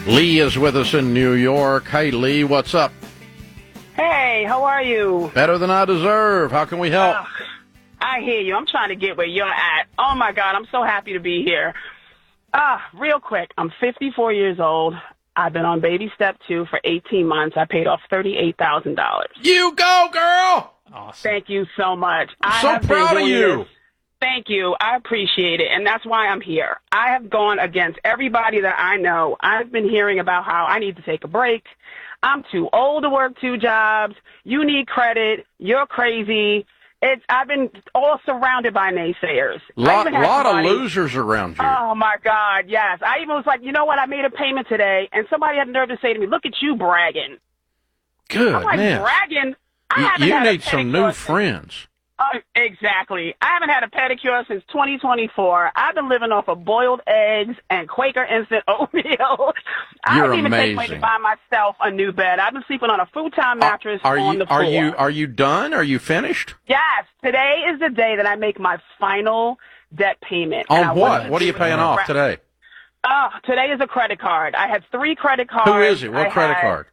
Lee is with us in New York. Hey, Lee, what's up? Hey, how are you? Better than I deserve. How can we help? I hear you. I'm trying to get where you're at. Oh, my God. I'm so happy to be here. Real quick. I'm 54 years old. I've been on baby step 2 for 18 months. I paid off $38,000. You go, girl! Awesome. Thank you so much. I'm so proud of you. This. Thank you. I appreciate it. And that's why I'm here. I have gone against everybody that I know. I've been hearing about how I need to take a break. I'm too old to work 2 jobs. You need credit. You're crazy. I've been all surrounded by naysayers. Lot of losers around you. Oh, my God, yes. I even was like, you know what? I made a payment today, and somebody had the nerve to say to me, look at you bragging. Good, I'm like, man. bragging? You need some new friends. Exactly. I haven't had a pedicure since 2024. I've been living off of boiled eggs and Quaker instant oatmeal. I You're didn't even amazing. take money to buy myself a new bed. I've been sleeping on a futon mattress on the floor. Are you done? Are you finished? Yes. Today is the day that I make my final debt payment. On what? What are you paying off today? Today is a credit card. I had 3 credit cards. Who is it? What credit card?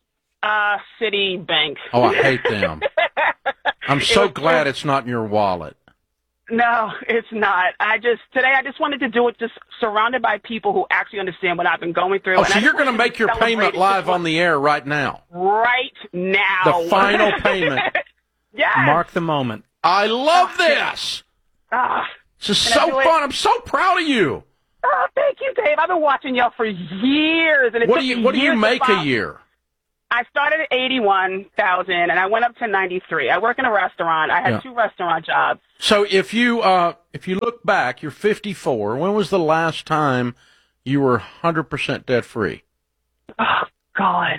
Citibank. Oh, I hate them. I'm so glad it's not in your wallet. No, it's not. Today I just wanted to do it just surrounded by people who actually understand what I've been going through. Oh, so you're going to make your payment live on the air right now? Right now. The final payment. Yes. Mark the moment. I love this. This is so fun. I'm so proud of you. Oh, thank you, Dave. I've been watching y'all for years. And what do you make a year? I started at 81,000 and I went up to 93. I work in a restaurant. I had 2 restaurant jobs. So if you look back, you're 54. When was the last time you were 100% debt free? Oh God.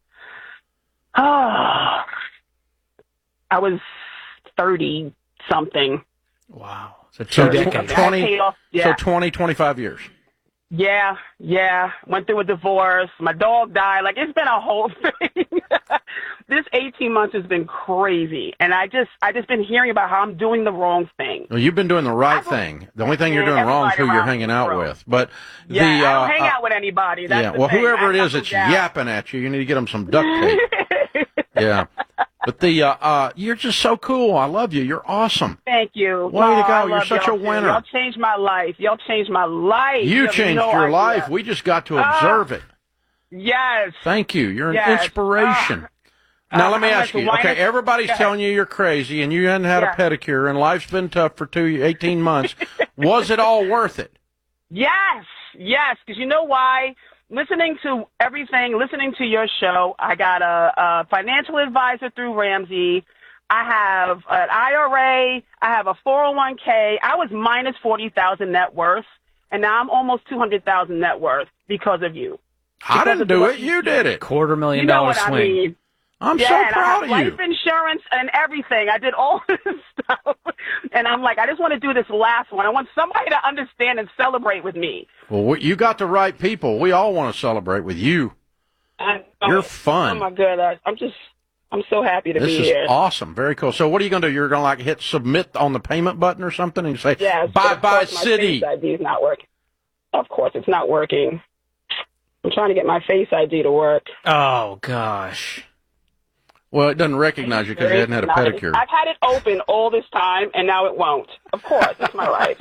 Oh. I was 30 something. Wow. So 2 decades. 20, 25 years. Yeah. Went through a divorce. My dog died. Like, it's been a whole thing. This 18 months has been crazy. And I just been hearing about how I'm doing the wrong thing. Well, you've been doing the right thing. The only thing you're doing wrong is who you're hanging out with. But I don't hang out with anybody. That's the thing. Whoever it is that's yapping at you, you need to get them some duct tape. Yeah. But you're just so cool. I love you. You're awesome. Thank you. Way to go. You're such a winner. Y'all changed my life. You changed your life. We just got to observe it. Yes. Thank you. You're an inspiration. Now, let me ask you. Okay, everybody's telling you you're crazy and you hadn't had a pedicure and life's been tough for 18 months. Was it all worth it? Yes. Because you know why? Listening to everything, listening to your show, I got a financial advisor through Ramsey. I have an IRA. I have a 401k. I was minus 40,000 net worth, and now I'm almost 200,000 net worth because of you. I didn't do it. You did it. $250,000 swing. I mean. I'm so proud of you. I have life insurance and everything. I did all this stuff. And I'm like, I just want to do this last one. I want somebody to understand and celebrate with me. Well, you got the right people. We all want to celebrate with you. You're fun. Oh, my God. I'm so happy to be here. This is awesome. Very cool. So what are you going to do? You're going to hit submit on the payment button or something and say, bye-bye, Citi. My Face ID is not working. Of course, it's not working. I'm trying to get my Face ID to work. Oh, gosh. Well, it doesn't recognize you because you hadn't had a pedicure. I've had it open all this time, and now it won't. Of course, it's my life.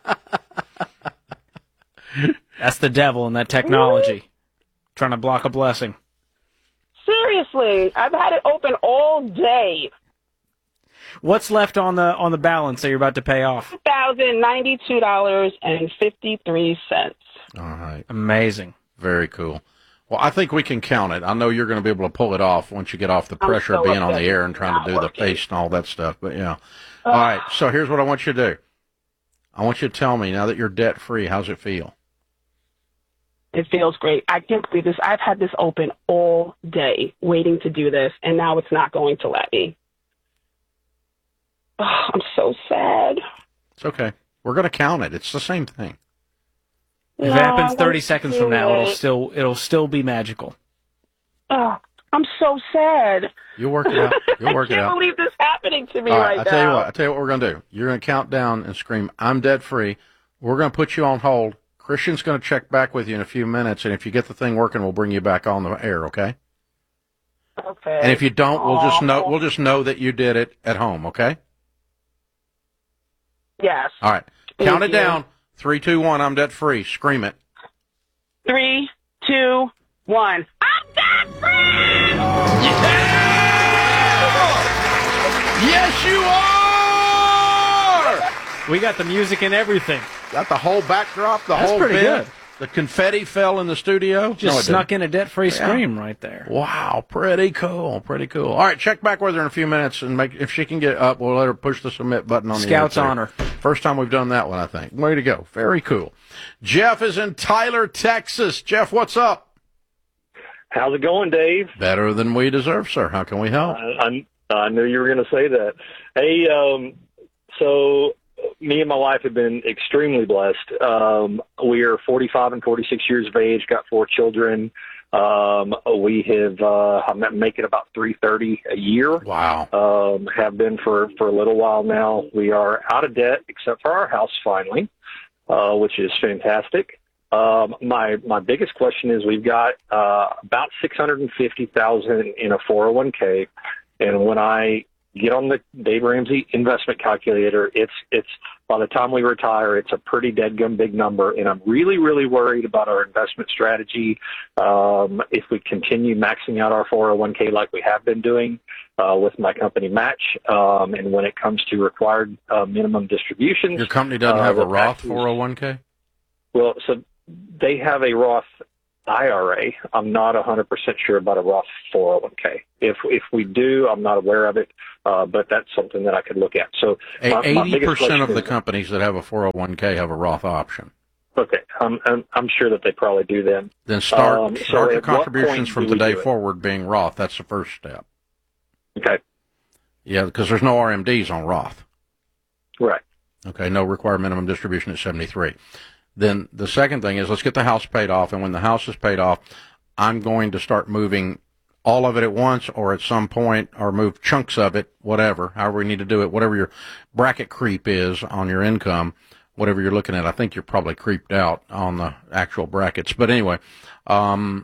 That's the devil in that technology, trying to block a blessing. Seriously, I've had it open all day. What's left on the balance that you're about to pay off? $1,092.53. All right. Amazing. Very cool. Well, I think we can count it. I know you're going to be able to pull it off once you get off the pressure of being on the air and trying to do the face and all that stuff. But, yeah. All right, so here's what I want you to do. I want you to tell me, now that you're debt-free, how's it feel? It feels great. I can't believe this. I've had this open all day waiting to do this, and now it's not going to let me. Oh, I'm so sad. It's okay. We're going to count it. It's the same thing. If it happens 30 seconds from now, it'll still be magical. Oh, I'm so sad. You'll work it out. You'll work it out. I can't believe this is happening to me right now. I'll tell you what we're going to do. You're going to count down and scream, I'm debt free. We're going to put you on hold. Christian's going to check back with you in a few minutes, and if you get the thing working, we'll bring you back on the air, okay? Okay. And if you don't, we'll just know that you did it at home, okay? Yes. All right. Count it down. 3, 2, 1. I'm debt free. Scream it. 3, 2, 1. I'm debt free! Yes, you are! We got the music and everything. Got the whole backdrop, That's whole pretty bit. good. The confetti fell in the studio. Just snuck in a debt-free scream right there. Wow, pretty cool, pretty cool. All right, check back with her in a few minutes, and if she can get up, we'll let her push the submit button on Scout's the honor. First time we've done that one, I think. Way to go. Very cool. Jeff is in Tyler, Texas. Jeff, what's up? How's it going, Dave? Better than we deserve, sir. How can we help? I knew you were going to say that. Hey, so me and my wife have been extremely blessed. We are 45 and 46 years of age, got 4 children. We have, I'm making about $330 a year. Wow. Have been for a little while now. We are out of debt except for our house finally, which is fantastic. My biggest question is we've got, about $650,000 in a 401k. And when I get on the Dave Ramsey investment calculator, it's by the time we retire, it's a pretty deadgum big number. And I'm really, really worried about our investment strategy. If we continue maxing out our 401k like we have been doing, with my company Match. And when it comes to required, minimum distributions. Your company doesn't have a Roth 401k? Well, so they have a Roth IRA. I'm not 100% sure about a Roth 401k. If we do, I'm not aware of it, but that's something that I could look at. So 80% of the companies that have a 401k have a Roth option. Okay, I'm sure that they probably do then. Then start your contributions from today forward forward being Roth. That's the first step. Okay. Yeah, because there's no RMDs on Roth. Right. Okay, no required minimum distribution at 73. Then the second thing is let's get the house paid off, and when the house is paid off, I'm going to start moving all of it at once or at some point, or move chunks of it, whatever, however we need to do it, whatever your bracket creep is on your income, whatever you're looking at. I think you're probably creeped out on the actual brackets. But anyway, I'm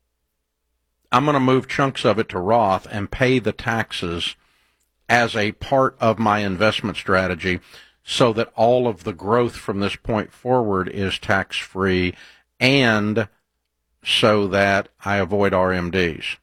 going to move chunks of it to Roth and pay the taxes as a part of my investment strategy, so that all of the growth from this point forward is tax-free, and so that I avoid RMDs.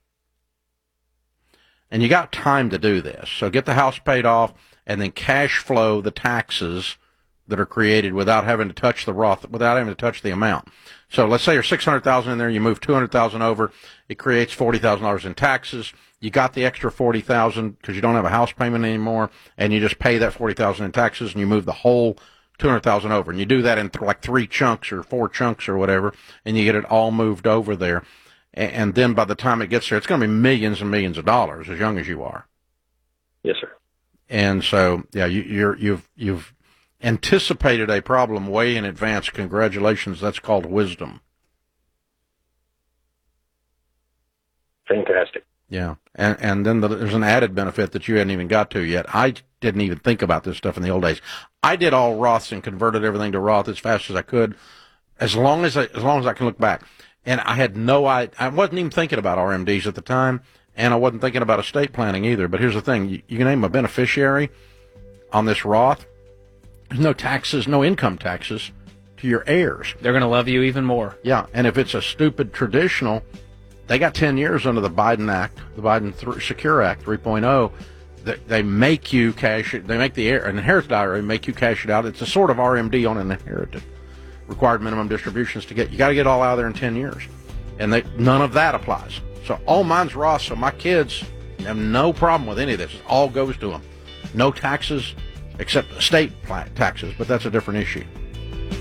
And you got time to do this. So get the house paid off and then cash flow the taxes that are created without having to touch the Roth, without having to touch the amount. So let's say you're $600,000 in there, you move $200,000 over, it creates $40,000 in taxes. You got the extra $40,000 because you don't have a house payment anymore, and you just pay that $40,000 in taxes, and you move the whole $200,000 over, and you do that in like 3 chunks or 4 chunks or whatever, and you get it all moved over there. And then by the time it gets there, it's going to be millions and millions of dollars, as young as you are. Yes, sir. And so, yeah, you've anticipated a problem way in advance. Congratulations. That's called wisdom. Fantastic. Yeah. And then there's an added benefit that you hadn't even got to yet. I didn't even think about this stuff in the old days. I did all Roths and converted everything to Roth as fast as I could, as long as I can look back. And I had I wasn't even thinking about RMDs at the time, and I wasn't thinking about estate planning either. But here's the thing. You can name a beneficiary on this Roth. There's no taxes, no income taxes to your heirs. They're going to love you even more. Yeah, and if it's a stupid traditional, they got 10 years under the Biden Act, the Biden Secure Act 3.0. They make you cash it. They make the inherited IRA make you cash it out. It's a sort of RMD on an inherited. Required minimum distributions to get. You got to get all out of there in 10 years, and none of that applies. So all mine's Roth. So my kids have no problem with any of this. It all goes to them. No taxes except state taxes, but that's a different issue.